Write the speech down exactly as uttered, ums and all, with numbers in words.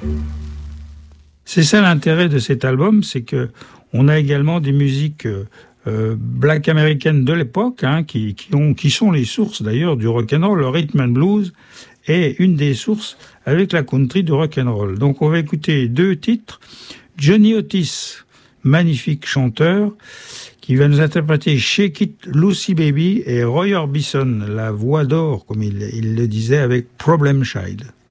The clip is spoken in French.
C'est ça l'intérêt de cet album, c'est que on a également des musiques euh, black américaines de l'époque, hein, qui, qui, ont, qui sont les sources d'ailleurs du rock'n'roll. Le rhythm and blues est une des sources avec la country du rock'n'roll. Donc on va écouter deux titres. Johnny Otis, magnifique chanteur, qui va nous interpréter Shake It, Lucy Baby, et Roy Orbison, la voix d'or, comme il, il le disait, avec Problem Child.